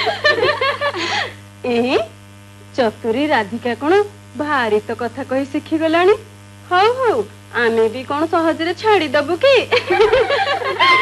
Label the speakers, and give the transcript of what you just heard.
Speaker 1: ए चतुरी राधिका कौन भारी तो कथा कही शिखी गलानी। हौ हौ आमे भी कौन सहजरे छाड़ी दबु कि